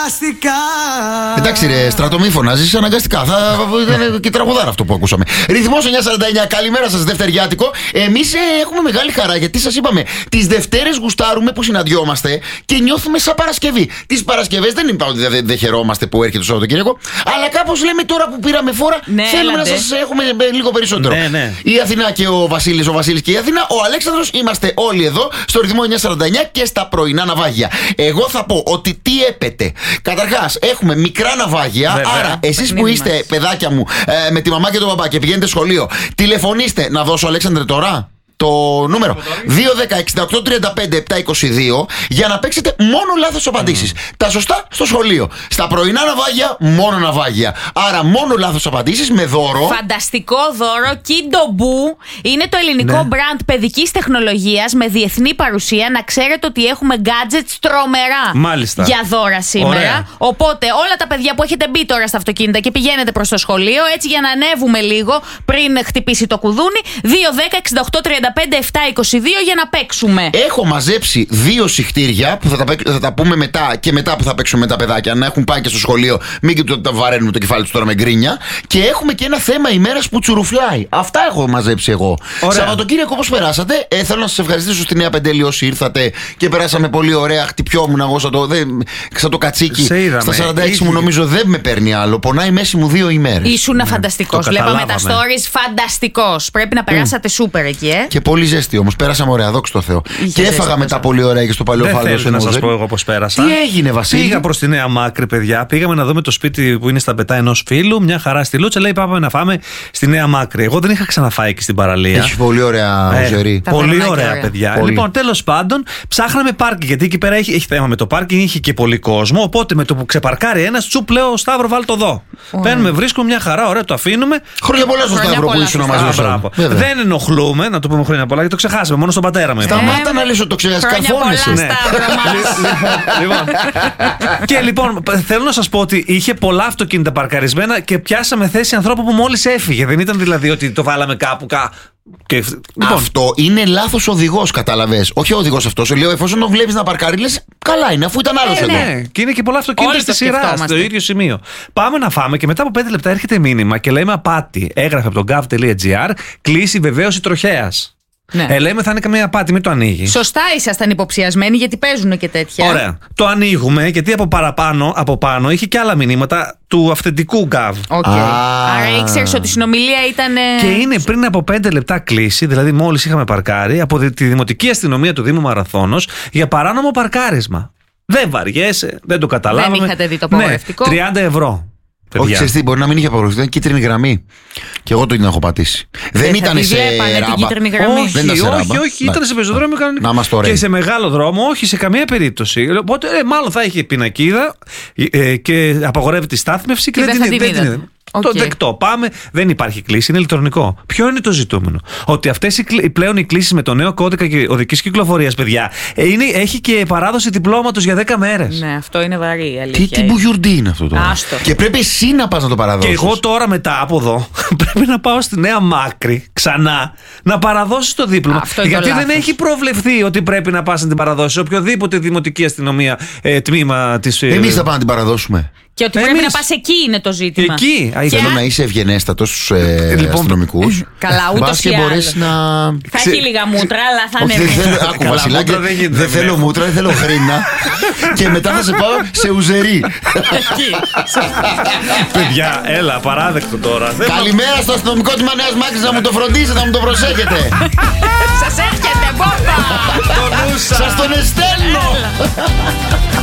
Εντάξει, ρε, στρατό, μη φωνάζεις αναγκαστικά. Ήταν και τραγουδάρα αυτό που ακούσαμε. Ρυθμός 949, καλημέρα σας, Δευτεριάτικο. Εμείς έχουμε μεγάλη χαρά γιατί σας είπαμε, τις Δευτέρες γουστάρουμε που συναντιόμαστε και νιώθουμε σαν Παρασκευή. Τις Παρασκευές δεν είπα ότι δεν χαιρόμαστε που έρχεται το Σαββατοκύριακο, αλλά κάπως λέμε τώρα που πήραμε φόρα, θέλουμε να σας έχουμε λίγο περισσότερο. Η Αθηνά και ο Βασίλης και η Αθηνά, ο Αλέξανδρος, είμαστε όλοι εδώ στο ρυθμό 949 και στα πρωινά ναυάγια. Εγώ θα πω ότι τι έπεται. Καταρχάς, έχουμε μικρά ναυάγια. Άρα, εσείς που είστε, παιδάκια μου, με τη μαμά και τον μπαμπά και πηγαίνετε σχολείο, τηλεφωνήστε. Να δώσω, Αλέξανδρε, τώρα το νούμερο 210-6835-722 για να παίξετε μόνο λάθος απαντήσεις. Τα σωστά στο σχολείο. Στα πρωινά ναυάγια, μόνο ναυάγια. Άρα, μόνο λάθος απαντήσεις με δώρο. Φανταστικό δώρο. Kindo-Boo είναι το ελληνικό brand παιδικής τεχνολογίας με διεθνή παρουσία. Να ξέρετε ότι έχουμε gadgets τρομερά. Μάλιστα. Για δώρα σήμερα. Ωραία. Οπότε, όλα τα παιδιά που έχετε μπει τώρα στα αυτοκίνητα και πηγαίνετε προς το σχολείο, έτσι για να ανέβουμε λίγο πριν χτυπήσει το κουδούνι, 210-6835-722 για να παίξουμε. Έχω μαζέψει 2 συχτήρια που θα τα πούμε μετά και μετά που θα παίξουμε με τα παιδάκια. Να έχουν πάει και στο σχολείο, μην και τα βαραίνουμε το κεφάλι του τώρα με γκρίνια. Και έχουμε και ένα θέμα ημέρας που τσουρουφλάει. Αυτά έχω μαζέψει εγώ. Σαββατοκύριακο, όπως περάσατε? Θέλω να σας ευχαριστήσω στη Νέα Πεντέλη όσοι ήρθατε και περάσαμε πολύ ωραία. Χτυπιόμουν εγώ σαν το κατσίκι. Στα 46 μου νομίζω δεν με παίρνει άλλο. Πονάει η μέση μου 2 ημέρες. Ήσουν φανταστικός. Βλέπαμε τα stories, φανταστικός. Πρέπει να περάσατε σούπερ εκεί, Και πολύ ζέστη όμως. Πέρασαμε ωραία, δόξα τω Θεώ. Και έφαγα μετά πολύ ωραία και στο παλαιό φάλο. Δεν θέλω να σας πω εγώ πώς πέρασα. Τι έγινε, Βασίλη? Πήγα προς τη Νέα Μάκρη, παιδιά. Πήγαμε να δούμε το σπίτι που είναι στα Πετά ενός φίλου. Μια χαρά στη Λούτσα. Λέει πάμε να φάμε στη Νέα Μάκρη. Εγώ δεν είχα ξαναφάει εκεί στην παραλία. Έχει πολύ ωραία οζερή. Πολύ ωραία, παιδιά. Πολύ. Λοιπόν, τέλος πάντων, ψάχναμε πάρκινγκ. Γιατί εκεί πέρα έχει θέμα με το πάρκινγκ, είχε και πολύ κόσμο. Οπότε με το που ξεπαρκάρει ένας, τσουπ λέω Σταύρο, βάλ το εδώ. Παίρνουμε, βρίσκουμε μια χαρά, ωραία, το αφήνουμε. Χρόνια πολλά στο Σταύρο που ήσουν μαζί μας. Δεν ενοχλούμε, να το πούμε χρόνια πολλά, γιατί το ξεχάσαμε. Μόνο στον πατέρα μου. Σταμάτα να λες ότι το ξεχάσεις. Καρφώνεσαι. Και λοιπόν, θέλω να σας πω ότι είχε πολλά αυτοκίνητα παρκαρισμένα και πιάσαμε θέση ανθρώπου που μόλις έφυγε. Δεν ήταν δηλαδή ότι το βάλαμε κάπου. Λοιπόν. Αυτό είναι λάθος οδηγός, καταλαβες. Όχι ο οδηγός αυτός. Λέω, εφόσον τον βλέπεις να παρκάρει, λες καλά είναι, αφού ήταν άλλος εδώ. Ναι, και είναι και πολλά αυτοκίνητα στη σειρά, στο ίδιο σημείο. Πάμε να φάμε και μετά από 5 λεπτά έρχεται μήνυμα και λέμε απάτη. Έγραφε από το gov.gr, κλείσει βεβαίωση τροχέας. Ναι. Λέμε θα είναι καμία απάτη, μην το ανοίγει. Σωστά, ήσασταν υποψιασμένοι γιατί παίζουν και τέτοια. Ωραία. Το ανοίγουμε γιατί από πάνω είχε και άλλα μηνύματα του αυθεντικού Gov. Άρα ήξερες ότι η συνομιλία ήταν. Και είναι πριν από 5 λεπτά κλείσει, δηλαδή μόλις είχαμε παρκάρει, από τη Δημοτική Αστυνομία του Δήμου Μαραθώνος για παράνομο παρκάρισμα. Δεν βαριέσαι, δεν το καταλάβαμε. Δεν είχατε δει το απαγορευτικό. 30 ευρώ. Όχι, ξέρεις τι, μπορεί να μην είχε απαγορευτεί, ήταν κίτρινη γραμμή. Και εγώ το την έχω πατήσει. Δεν ήταν σε ράμπα. Όχι, ήταν σε πεζοδρόμιο κανονικά. Και σε μεγάλο δρόμο, όχι σε καμία περίπτωση. Οπότε, μάλλον θα είχε πινακίδα και απαγορεύεται η στάθμευση και δεν την είδε. Το δεκτό. Πάμε, δεν υπάρχει κλίση, είναι ηλεκτρονικό. Ποιο είναι το ζητούμενο? Ότι αυτές πλέον οι κλήσεις με το νέο κώδικα οδικής κυκλοφορίας, παιδιά, έχει και παράδοση διπλώματος για 10 μέρες. Ναι, αυτό είναι βαρύ, αλήθεια. Τι μπουγιουρντί είναι αυτό τώρα? Άστο. Και πρέπει εσύ να πας να το παραδώσεις. Και εγώ τώρα μετά από εδώ πρέπει να πάω στη Νέα Μάκρη ξανά να παραδώσεις το δίπλωμα. Γιατί δεν έχει προβλεφθεί ότι πρέπει να πας να την παραδώσεις. Οποιοδήποτε δημοτική αστυνομία τμήμα της. Εμείς θα πάμε να την παραδώσουμε. Και ότι πρέπει να πας εκεί είναι το ζήτημα. Εκεί. Θέλω να είσαι ευγενέστατος στους αστυνομικούς. Καλά, ούτως ή άλλως. Θα έχει λίγα μούτρα, αλλά θα είναι. Άκου, Βασιλάκη, δεν θέλω μούτρα, δεν θέλω γρίνα. Και μετά θα σε πάω σε ουζερί. Παιδιά, έλα, παράδεκτο τώρα. Καλημέρα στο αστυνομικό τμήμα Νέας Μάκρης, να μου το φροντίσετε, να μου το προσέχετε. Σας έρχεται μπόμπα. Σας τον εστέλνω.